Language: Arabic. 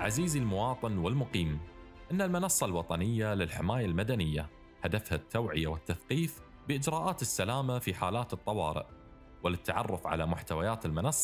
عزيزي المواطن والمقيم، إن المنصة الوطنية للحماية المدنية هدفها التوعية والتثقيف بإجراءات السلامة في حالات الطوارئ، وللتعرف على محتويات المنصة